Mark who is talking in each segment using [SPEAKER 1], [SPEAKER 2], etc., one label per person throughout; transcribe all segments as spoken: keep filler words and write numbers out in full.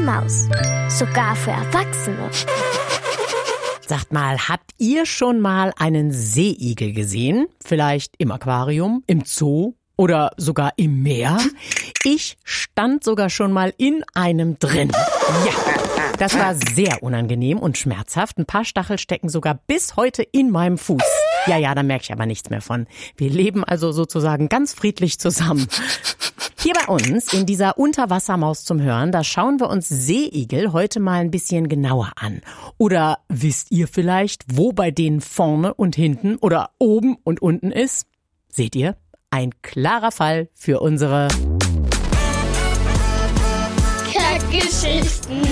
[SPEAKER 1] Maus. Sogar für Erwachsene.
[SPEAKER 2] Sagt mal, habt ihr schon mal einen Seeigel gesehen? Vielleicht im Aquarium, im Zoo oder sogar im Meer? Ich stand sogar schon mal in einem drin. Ja, das war sehr unangenehm und schmerzhaft. Ein paar Stachel stecken sogar bis heute in meinem Fuß. Ja, ja, da merke ich aber nichts mehr von. Wir leben also sozusagen ganz friedlich zusammen. Hier bei uns in dieser Unterwassermaus zum Hören, da schauen wir uns Seeigel heute mal ein bisschen genauer an. Oder wisst ihr vielleicht, wo bei denen vorne und hinten oder oben und unten ist? Seht ihr? Ein klarer Fall für unsere
[SPEAKER 1] Kackgeschichten.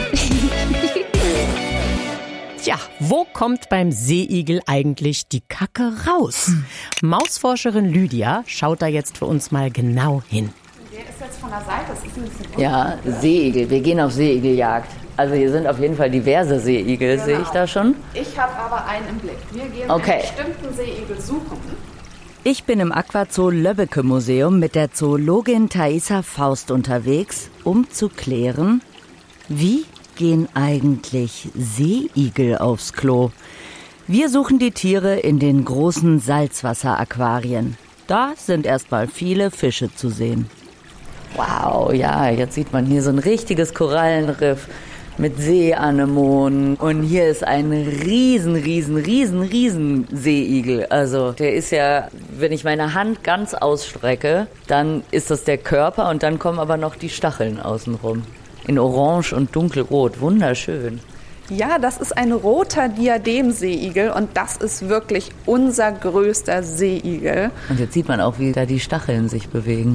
[SPEAKER 2] Tja, wo kommt beim Seeigel eigentlich die Kacke raus? Hm. Mausforscherin Lydia schaut da jetzt für uns mal genau hin.
[SPEAKER 3] Der ist jetzt von der Seite, das ist ein bisschen
[SPEAKER 4] Ja, Seeigel. Wir gehen auf Seeigeljagd. Also hier sind auf jeden Fall diverse Seeigel, genau. Sehe ich da schon.
[SPEAKER 3] Ich habe aber einen im Blick. Wir gehen
[SPEAKER 4] okay.
[SPEAKER 3] einen bestimmten Seeigel suchen.
[SPEAKER 4] Ich bin im Aquazoo Löbbecke Museum mit der Zoologin Thaisa Faust unterwegs, um zu klären, wie gehen eigentlich Seeigel aufs Klo? Wir suchen die Tiere in den großen Salzwasseraquarien. Da sind erstmal viele Fische zu sehen. Wow, ja, jetzt sieht man hier so ein richtiges Korallenriff mit Seeanemonen. Und hier ist ein riesen, riesen, riesen, riesen Seeigel. Also der ist ja, wenn ich meine Hand ganz ausstrecke, dann ist das der Körper und dann kommen aber noch die Stacheln außenrum. In Orange und Dunkelrot. Wunderschön.
[SPEAKER 3] Ja, das ist ein roter Diademseeigel und das ist wirklich unser größter Seeigel.
[SPEAKER 4] Und jetzt sieht man auch, wie da die Stacheln sich bewegen.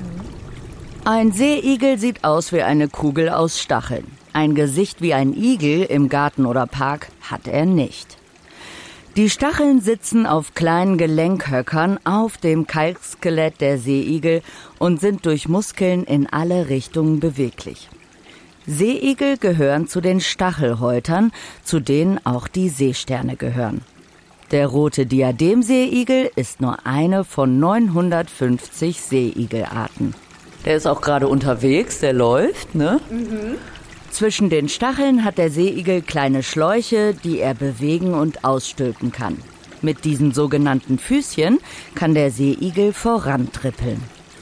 [SPEAKER 4] Ein Seeigel sieht aus wie eine Kugel aus Stacheln. Ein Gesicht wie ein Igel im Garten oder Park hat er nicht. Die Stacheln sitzen auf kleinen Gelenkhöckern auf dem Kalkskelett der Seeigel und sind durch Muskeln in alle Richtungen beweglich. Seeigel gehören zu den Stachelhäutern, zu denen auch die Seesterne gehören. Der rote Diademseeigel ist nur eine von neunhundertfünfzig Seeigelarten. Der ist auch gerade unterwegs, der läuft, ne? Mhm. Zwischen den Stacheln hat der Seeigel kleine Schläuche, die er bewegen und ausstülpen kann. Mit diesen sogenannten Füßchen kann der Seeigel vorantrippeln.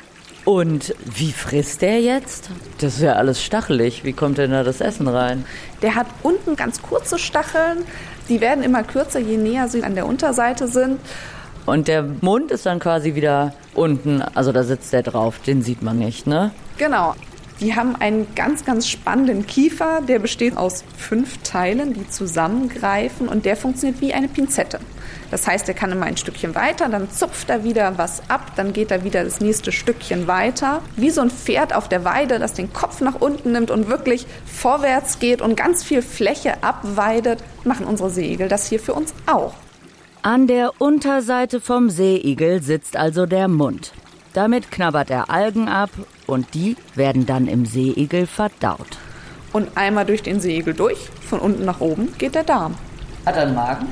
[SPEAKER 4] Und wie frisst der jetzt? Das ist ja alles stachelig. Wie kommt denn da das Essen rein?
[SPEAKER 3] Der hat unten ganz kurze Stacheln. Die werden immer kürzer, je näher sie an der Unterseite sind.
[SPEAKER 4] Und der Mund ist dann quasi wieder unten, also da sitzt der drauf, den sieht man nicht, ne?
[SPEAKER 3] Genau. Die haben einen ganz, ganz spannenden Kiefer, der besteht aus fünf Teilen, die zusammengreifen und der funktioniert wie eine Pinzette. Das heißt, er kann immer ein Stückchen weiter, dann zupft er wieder was ab, dann geht er wieder das nächste Stückchen weiter. Wie so ein Pferd auf der Weide, das den Kopf nach unten nimmt und wirklich vorwärts geht und ganz viel Fläche abweidet, machen unsere Seeigel das hier für uns auch.
[SPEAKER 4] An der Unterseite vom Seeigel sitzt also der Mund. Damit knabbert er Algen ab und die werden dann im Seeigel verdaut.
[SPEAKER 3] Und einmal durch den Seeigel durch, von unten nach oben, geht der Darm.
[SPEAKER 4] Hat er einen Magen?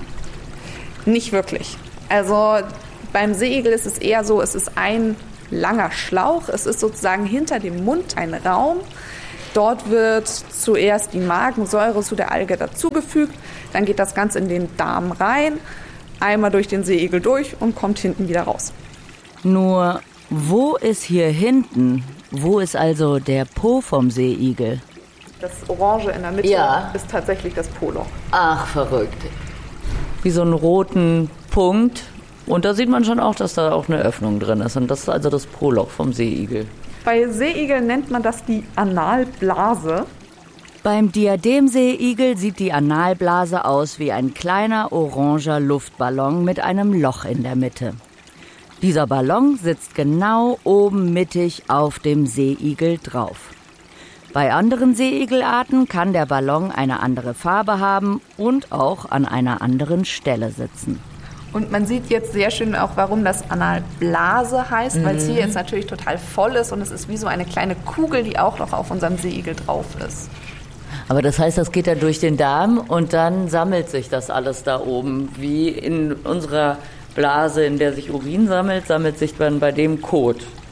[SPEAKER 3] Nicht wirklich. Also beim Seeigel ist es eher so, es ist ein langer Schlauch. Es ist sozusagen hinter dem Mund ein Raum. Dort wird zuerst die Magensäure zu der Alge dazugefügt. Dann geht das Ganze in den Darm rein, einmal durch den Seeigel durch und kommt hinten wieder raus.
[SPEAKER 4] Nur, wo ist hier hinten? Wo ist also der Po vom Seeigel?
[SPEAKER 3] Das Orange in der Mitte ja. ist tatsächlich das Po-Loch.
[SPEAKER 4] Ach, verrückt. Wie so einen roten Punkt. Und da sieht man schon auch, dass da auch eine Öffnung drin ist. Und das ist also das Po-Loch vom Seeigel.
[SPEAKER 3] Bei Seeigeln nennt man das die Analblase.
[SPEAKER 4] Beim Diademseeigel sieht die Analblase aus wie ein kleiner oranger Luftballon mit einem Loch in der Mitte. Dieser Ballon sitzt genau oben mittig auf dem Seeigel drauf. Bei anderen Seeigelarten kann der Ballon eine andere Farbe haben und auch an einer anderen Stelle sitzen.
[SPEAKER 3] Und man sieht jetzt sehr schön auch, warum das Analblase heißt, mhm. weil es hier jetzt natürlich total voll ist und es ist wie so eine kleine Kugel, die auch noch auf unserem Seeigel drauf ist.
[SPEAKER 4] Aber das heißt, das geht dann durch den Darm und dann sammelt sich das alles da oben. Wie in unserer Blase, in der sich Urin sammelt, sammelt sich dann bei dem Kot.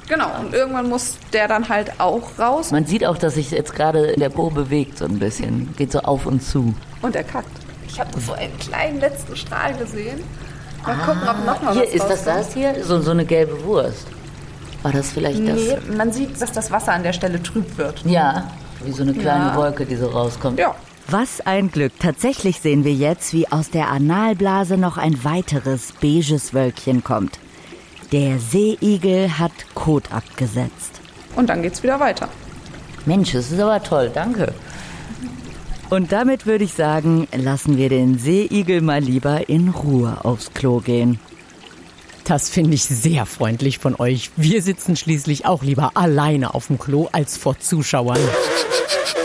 [SPEAKER 3] Genau, und irgendwann muss der dann halt auch raus.
[SPEAKER 4] Man sieht auch, dass sich jetzt gerade der Po bewegt so ein bisschen. Geht so auf und zu.
[SPEAKER 3] Und er kackt. Ich habe so einen kleinen letzten Strahl gesehen. Mal ah, gucken, ob noch mal
[SPEAKER 4] hier,
[SPEAKER 3] was
[SPEAKER 4] ist das
[SPEAKER 3] rauskommt.
[SPEAKER 4] das hier? So, so eine gelbe Wurst. War das vielleicht das?
[SPEAKER 3] Nee, man sieht, dass das Wasser an der Stelle trüb wird.
[SPEAKER 4] Ja, wie so eine kleine
[SPEAKER 3] Ja.
[SPEAKER 4] Wolke, die so rauskommt.
[SPEAKER 3] Ja.
[SPEAKER 4] Was ein Glück. Tatsächlich sehen wir jetzt, wie aus der Analblase noch ein weiteres beiges Wölkchen kommt. Der Seeigel hat Kot abgesetzt.
[SPEAKER 3] Und dann geht's wieder weiter.
[SPEAKER 4] Mensch, das ist aber toll, danke. Und damit würde ich sagen, lassen wir den Seeigel mal lieber in Ruhe aufs Klo gehen.
[SPEAKER 2] Das finde ich sehr freundlich von euch. Wir sitzen schließlich auch lieber alleine auf dem Klo als vor Zuschauern.